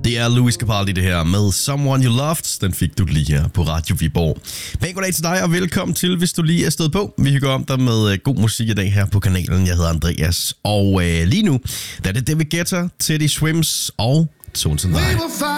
Det er Louis Capaldi det her med Someone You Loved. Den fik du lige her på Radio Viborg. Pæn goddag til dig og velkommen til, hvis du lige er stået på. Vi hygger om dig med god musik i dag her på kanalen. Jeg hedder Andreas. Og lige nu, der er det David Guetta, Teddy Swims og Tones and I.